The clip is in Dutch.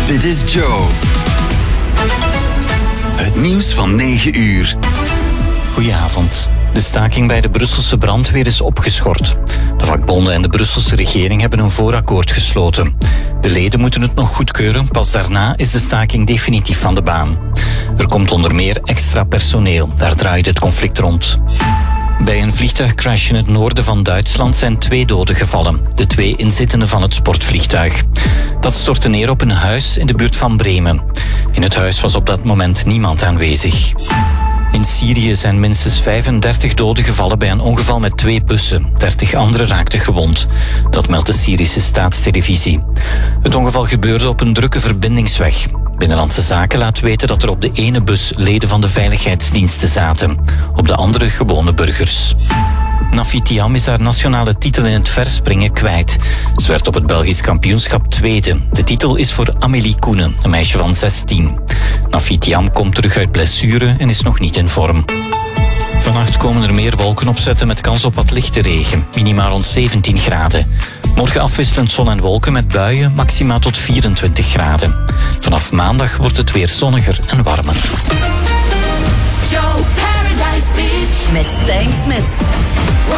Dit is Joe. Het nieuws van 9 uur. Goedenavond. De staking bij de Brusselse brandweer is opgeschort. De vakbonden en de Brusselse regering hebben een voorakkoord gesloten. De leden moeten het nog goedkeuren, pas daarna is de staking definitief van de baan. Er komt onder meer extra personeel, daar draait het conflict rond. Bij een vliegtuigcrash in het noorden van Duitsland zijn 2 doden gevallen. De 2 inzittenden van het sportvliegtuig. Dat stortte neer op een huis in de buurt van Bremen. In het huis was op dat moment niemand aanwezig. In Syrië zijn minstens 35 doden gevallen bij een ongeval met 2 bussen. 30 anderen raakten gewond. Dat meldt de Syrische staatstelevisie. Het ongeval gebeurde op een drukke verbindingsweg. Binnenlandse Zaken laat weten dat er op de ene bus leden van de veiligheidsdiensten zaten. Op de andere gewone burgers. Nafi Thiam is haar nationale titel in het verspringen kwijt. Ze werd op het Belgisch kampioenschap tweede. De titel is voor Amélie Koenen, een meisje van 16. Nafi Thiam komt terug uit blessure en is nog niet in vorm. Vannacht komen er meer wolken opzetten met kans op wat lichte regen. Minima rond 17 graden. Morgen afwisselend zon en wolken met buien, maxima tot 24 graden. Vanaf maandag wordt het weer zonniger en warmer. Joe Paradise Beach met Stijn Smits.